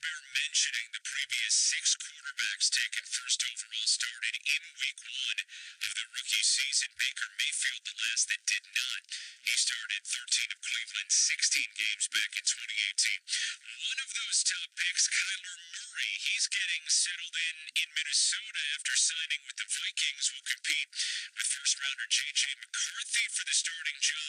bear mentioning the previous six quarterbacks taken first overall started in week one of the rookie season. Baker Mayfield, the last that did not. He started 13 of Cleveland's 16 games back in 2018. One of those top picks, Kyler Murray, he's getting settled in Minnesota after signing with the Vikings. Will compete with first-rounder J.J. McCarthy for the starting job